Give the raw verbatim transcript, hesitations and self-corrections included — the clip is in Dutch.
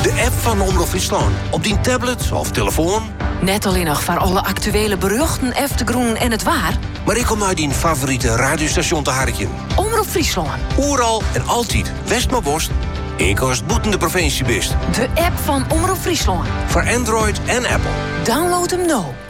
De app van Omroep Friesland. Op die tablet of telefoon. Net alleen nog voor alle actuele berichten, Eftegroen en het waar. Maar ik kom uit die favoriete radiostation te harken. Omroep Friesland. Oeral en altijd West maar Worst. Ik als het boetende provincie best. De app van Omroep Friesland. Voor Android en Apple. Download hem nou.